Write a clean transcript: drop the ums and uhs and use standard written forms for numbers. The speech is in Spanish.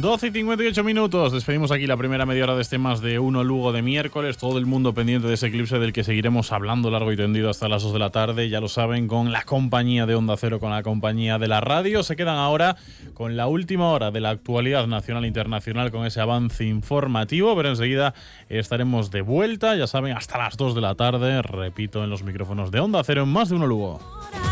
12:58. Despedimos aquí la primera media hora de este Más de Uno Lugo de miércoles. Todo el mundo pendiente de ese eclipse del que seguiremos hablando largo y tendido hasta las 2 de la tarde. Ya lo saben, con la compañía de Onda Cero, con la compañía de la radio. Se quedan ahora con la última hora de la actualidad nacional e internacional, con ese avance informativo. Pero enseguida estaremos de vuelta, ya saben, hasta las 2 de la tarde. Repito, en los micrófonos de Onda Cero en Más de Uno Lugo.